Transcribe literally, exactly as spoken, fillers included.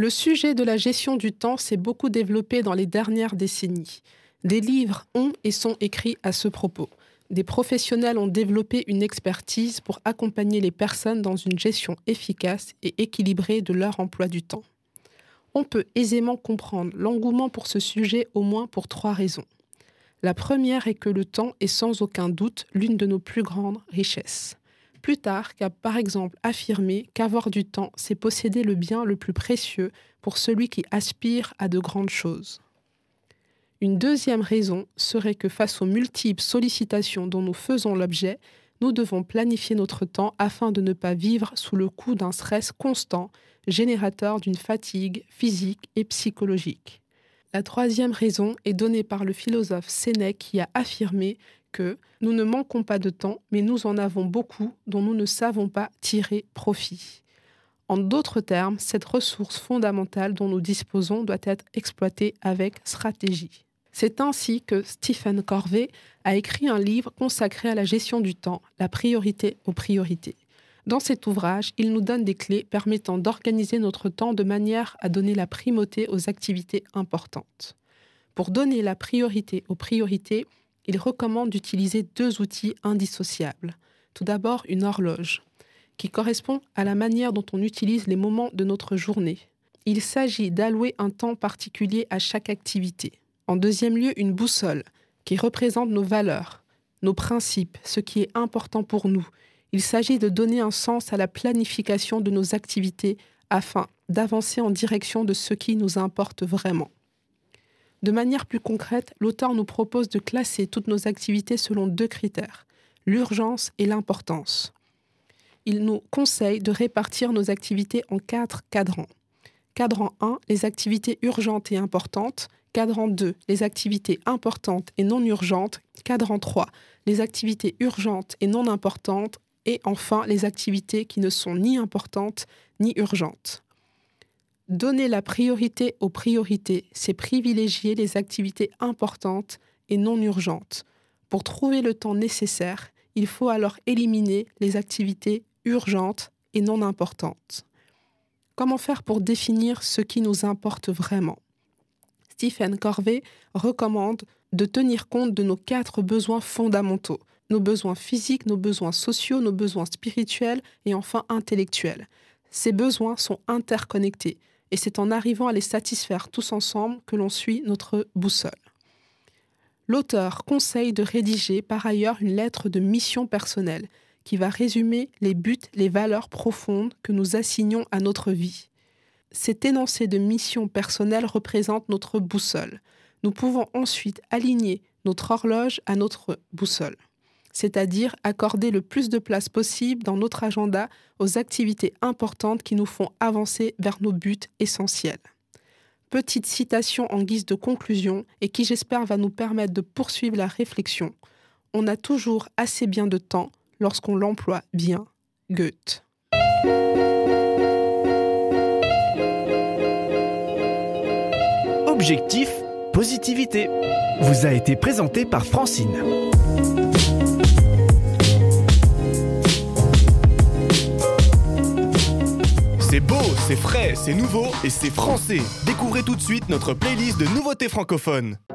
Le sujet de la gestion du temps s'est beaucoup développé dans les dernières décennies. Des livres ont et sont écrits à ce propos. Des professionnels ont développé une expertise pour accompagner les personnes dans une gestion efficace et équilibrée de leur emploi du temps. On peut aisément comprendre l'engouement pour ce sujet au moins pour trois raisons. La première est que le temps est sans aucun doute l'une de nos plus grandes richesses. Plutarque a par exemple affirmé qu'avoir du temps, c'est posséder le bien le plus précieux pour celui qui aspire à de grandes choses. Une deuxième raison serait que face aux multiples sollicitations dont nous faisons l'objet, nous devons planifier notre temps afin de ne pas vivre sous le coup d'un stress constant, générateur d'une fatigue physique et psychologique. La troisième raison est donnée par le philosophe Sénèque qui a affirmé que nous ne manquons pas de temps, mais nous en avons beaucoup dont nous ne savons pas tirer profit. En d'autres termes, cette ressource fondamentale dont nous disposons doit être exploitée avec stratégie. C'est ainsi que Stephen Covey a écrit un livre consacré à la gestion du temps, la priorité aux priorités. Dans cet ouvrage, il nous donne des clés permettant d'organiser notre temps de manière à donner la primauté aux activités importantes. Pour donner la priorité aux priorités, il recommande d'utiliser deux outils indissociables. Tout d'abord, une horloge, qui correspond à la manière dont on utilise les moments de notre journée. Il s'agit d'allouer un temps particulier à chaque activité. En deuxième lieu, une boussole, qui représente nos valeurs, nos principes, ce qui est important pour nous. Il s'agit de donner un sens à la planification de nos activités afin d'avancer en direction de ce qui nous importe vraiment. De manière plus concrète, l'auteur nous propose de classer toutes nos activités selon deux critères, l'urgence et l'importance. Il nous conseille de répartir nos activités en quatre cadrans. Cadran un, les activités urgentes et importantes. Cadran deux, les activités importantes et non urgentes. Cadran trois, les activités urgentes et non importantes. Et enfin, les activités qui ne sont ni importantes ni urgentes. Donner la priorité aux priorités, c'est privilégier les activités importantes et non urgentes. Pour trouver le temps nécessaire, il faut alors éliminer les activités urgentes et non importantes. Comment faire pour définir ce qui nous importe vraiment ? Stephen Covey recommande de tenir compte de nos quatre besoins fondamentaux. Nos besoins physiques, nos besoins sociaux, nos besoins spirituels et enfin intellectuels. Ces besoins sont interconnectés et c'est en arrivant à les satisfaire tous ensemble que l'on suit notre boussole. L'auteur conseille de rédiger par ailleurs une lettre de mission personnelle qui va résumer les buts, les valeurs profondes que nous assignons à notre vie. Cet énoncé de mission personnelle représente notre boussole. Nous pouvons ensuite aligner notre horloge à notre boussole, c'est-à-dire accorder le plus de place possible dans notre agenda aux activités importantes qui nous font avancer vers nos buts essentiels. Petite citation en guise de conclusion et qui j'espère va nous permettre de poursuivre la réflexion. On a toujours assez bien de temps lorsqu'on l'emploie bien. Goethe. Objectif positivité vous a été présenté par Francine. C'est beau, c'est frais, c'est nouveau et c'est français. Découvrez tout de suite notre playlist de nouveautés francophones.